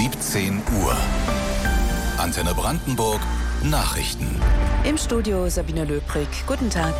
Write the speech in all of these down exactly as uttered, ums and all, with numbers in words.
siebzehn Uhr. Antenne Brandenburg Nachrichten. Im Studio Sabine Löbrig. Guten Tag.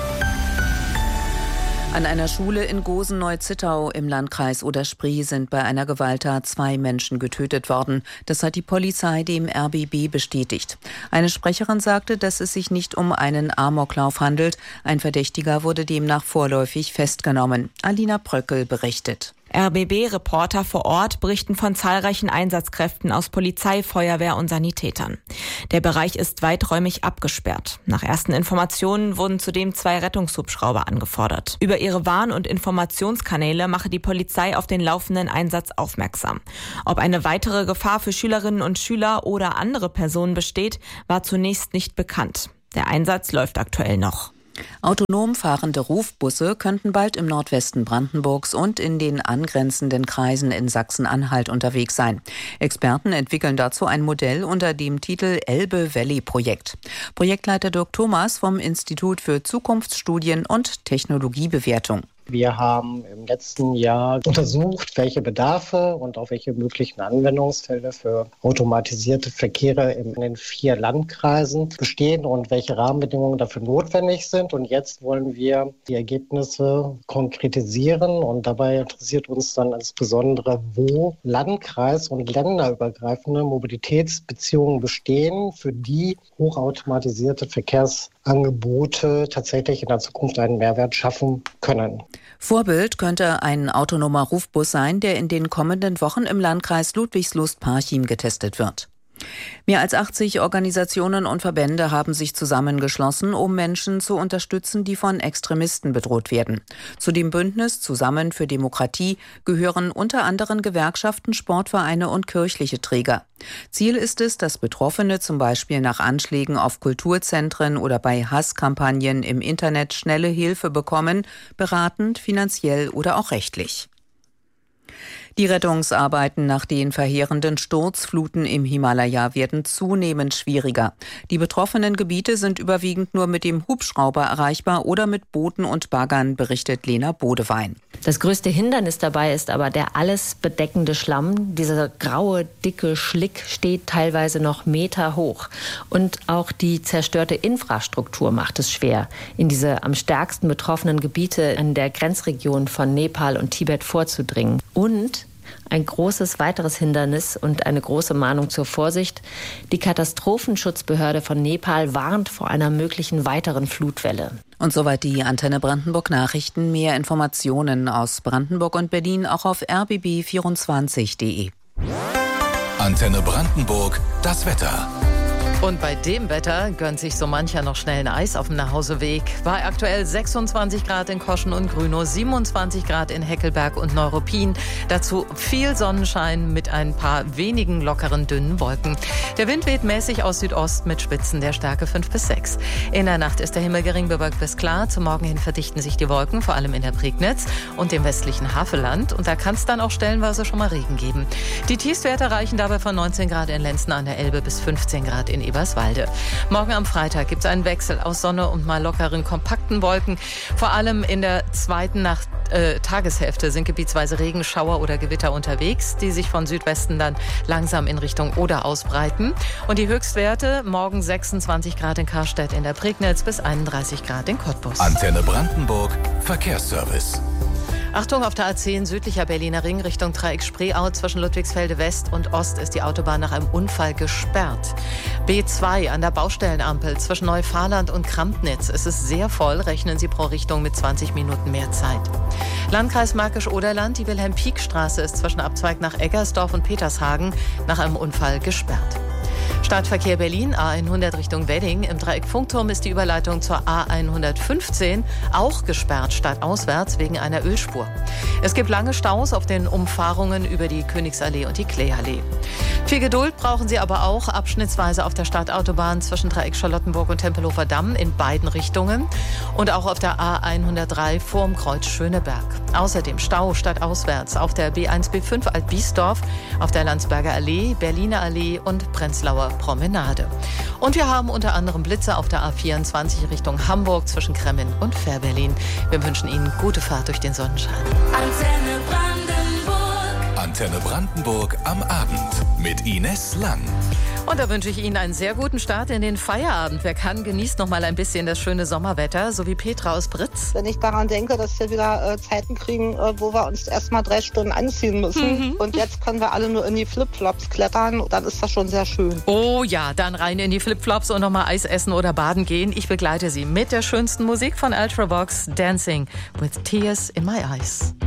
An einer Schule in Gosen-Neu-Zittau im Landkreis Oder-Spree sind bei einer Gewalttat zwei Menschen getötet worden. Das hat die Polizei dem R B B bestätigt. Eine Sprecherin sagte, dass es sich nicht um einen Amoklauf handelt. Ein Verdächtiger wurde demnach vorläufig festgenommen. Alina Bröckel berichtet. R B B-Reporter vor Ort berichten von zahlreichen Einsatzkräften aus Polizei, Feuerwehr und Sanitätern. Der Bereich ist weiträumig abgesperrt. Nach ersten Informationen wurden zudem zwei Rettungshubschrauber angefordert. Über ihre Warn- und Informationskanäle mache die Polizei auf den laufenden Einsatz aufmerksam. Ob eine weitere Gefahr für Schülerinnen und Schüler oder andere Personen besteht, war zunächst nicht bekannt. Der Einsatz läuft aktuell noch. Autonom fahrende Rufbusse könnten bald im Nordwesten Brandenburgs und in den angrenzenden Kreisen in Sachsen-Anhalt unterwegs sein. Experten entwickeln dazu ein Modell unter dem Titel Elbe Valley Projekt. Projektleiter Dirk Thomas vom Institut für Zukunftsstudien und Technologiebewertung. Wir haben im letzten Jahr untersucht, welche Bedarfe und auch welche möglichen Anwendungsfelder für automatisierte Verkehre in den vier Landkreisen bestehen und welche Rahmenbedingungen dafür notwendig sind. Und jetzt wollen wir die Ergebnisse konkretisieren und dabei interessiert uns dann insbesondere, wo landkreis- und länderübergreifende Mobilitätsbeziehungen bestehen, für die hochautomatisierte Verkehrsangebote tatsächlich in der Zukunft einen Mehrwert schaffen können. Vorbild könnte ein autonomer Rufbus sein, der in den kommenden Wochen im Landkreis Ludwigslust-Parchim getestet wird. Mehr als achtzig Organisationen und Verbände haben sich zusammengeschlossen, um Menschen zu unterstützen, die von Extremisten bedroht werden. Zu dem Bündnis Zusammen für Demokratie gehören unter anderem Gewerkschaften, Sportvereine und kirchliche Träger. Ziel ist es, dass Betroffene zum Beispiel nach Anschlägen auf Kulturzentren oder bei Hasskampagnen im Internet schnelle Hilfe bekommen, beratend, finanziell oder auch rechtlich. Die Rettungsarbeiten nach den verheerenden Sturzfluten im Himalaya werden zunehmend schwieriger. Die betroffenen Gebiete sind überwiegend nur mit dem Hubschrauber erreichbar oder mit Booten und Baggern, berichtet Lena Bodewein. Das größte Hindernis dabei ist aber der alles bedeckende Schlamm. Dieser graue, dicke Schlick steht teilweise noch Meter hoch. Und auch die zerstörte Infrastruktur macht es schwer, in diese am stärksten betroffenen Gebiete in der Grenzregion von Nepal und Tibet vorzudringen. Und ein großes weiteres Hindernis und eine große Mahnung zur Vorsicht. Die Katastrophenschutzbehörde von Nepal warnt vor einer möglichen weiteren Flutwelle. Und soweit die Antenne Brandenburg Nachrichten. Mehr Informationen aus Brandenburg und Berlin auch auf r b b vierundzwanzig punkt de. Antenne Brandenburg, das Wetter. Und bei dem Wetter gönnt sich so mancher noch schnell ein Eis auf dem Nachhauseweg. Bei aktuell sechsundzwanzig Grad in Koschen und Grünow, siebenundzwanzig Grad in Heckelberg und Neuruppin. Dazu viel Sonnenschein mit ein paar wenigen lockeren, dünnen Wolken. Der Wind weht mäßig aus Südost mit Spitzen der Stärke fünf bis sechs. In der Nacht ist der Himmel gering bewölkt bis klar. Zum Morgen hin verdichten sich die Wolken, vor allem in der Prignitz und dem westlichen Havelland. Und da kann es dann auch stellenweise schon mal Regen geben. Die Tiefstwerte reichen dabei von neunzehn Grad in Lenzen an der Elbe bis fünfzehn Grad in Eberswalde. Morgen am Freitag gibt es einen Wechsel aus Sonne und mal lockeren, kompakten Wolken. Vor allem in der zweiten Nacht, äh, Tageshälfte sind gebietsweise Regenschauer oder Gewitter unterwegs, die sich von Südwesten dann langsam in Richtung Oder ausbreiten. Und die Höchstwerte morgen sechsundzwanzig Grad in Karstedt in der Prignitz bis einunddreißig Grad in Cottbus. Antenne Brandenburg Verkehrsservice. Achtung, auf der A zehn südlicher Berliner Ring Richtung Dreieck Spreeau zwischen Ludwigsfelde West und Ost ist die Autobahn nach einem Unfall gesperrt. B zwei an der Baustellenampel zwischen Neufahrland und Krampnitz. Es ist sehr voll, rechnen Sie pro Richtung mit zwanzig Minuten mehr Zeit. Landkreis Märkisch-Oderland, die Wilhelm-Pieck-Straße ist zwischen Abzweig nach Eggersdorf und Petershagen nach einem Unfall gesperrt. Stadtverkehr Berlin, A hundert Richtung Wedding. Im Dreieck Funkturm ist die Überleitung zur A hundertfünfzehn auch gesperrt, stadtauswärts wegen einer Ölspur. Es gibt lange Staus auf den Umfahrungen über die Königsallee und die Kleeallee. Viel Geduld brauchen Sie aber auch abschnittsweise auf der Stadtautobahn zwischen Dreieck Charlottenburg und Tempelhofer Damm in beiden Richtungen und auch auf der A hundertdrei vorm Kreuz Schöneberg. Außerdem Stau stadtauswärts auf der B eins B fünf Alt-Biesdorf, auf der Landsberger Allee, Berliner Allee und Prenzlauer Promenade. Und wir haben unter anderem Blitze auf der A vierundzwanzig Richtung Hamburg zwischen Kremmen und Fährberlin. Wir wünschen Ihnen gute Fahrt durch den Sonnenschein. Antenne Brandenburg. Antenne Brandenburg am Abend mit Ines Lang. Und da wünsche ich Ihnen einen sehr guten Start in den Feierabend. Wer kann, genießt noch mal ein bisschen das schöne Sommerwetter, so wie Petra aus Britz. Wenn ich daran denke, dass wir wieder äh, Zeiten kriegen, äh, wo wir uns erst mal drei Stunden anziehen müssen. Mhm. Und jetzt können wir alle nur in die Flipflops klettern, dann ist das schon sehr schön. Oh ja, dann rein in die Flipflops und noch mal Eis essen oder baden gehen. Ich begleite Sie mit der schönsten Musik von Ultravox, Dancing with Tears in My Eyes.